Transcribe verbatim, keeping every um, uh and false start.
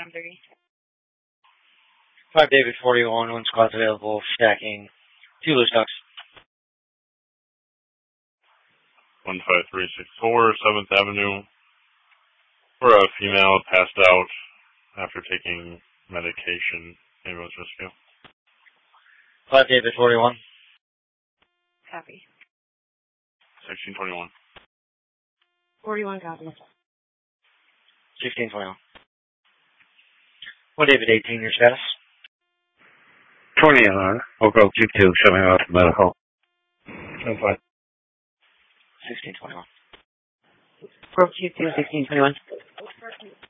on thirty. five David forty-one, one squad's available, stacking two loose ducks. one five three six four, seventh Avenue, for a female passed out after taking medication. Ambulance rescue. five David forty-one. Copy. sixteen twenty-one. forty-one copy. sixteen twenty-one. one David eighteen, your status? twenty on Oak Q two, showing off the medical. No fine. sixteen twenty-one. Grove Q two, sixteen twenty-one.